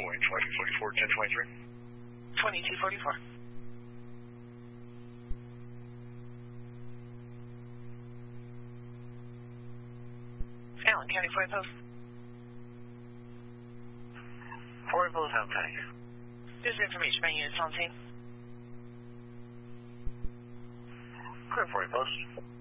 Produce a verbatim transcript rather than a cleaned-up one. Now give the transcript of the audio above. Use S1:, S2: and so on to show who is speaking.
S1: Boeing twenty-two forty-four, ten twenty-three.
S2: twenty-two forty-four. Allen County, Fort Post.
S1: Fort Post, Allen County.
S2: This is information by units on scene.
S1: Clear Fort Post.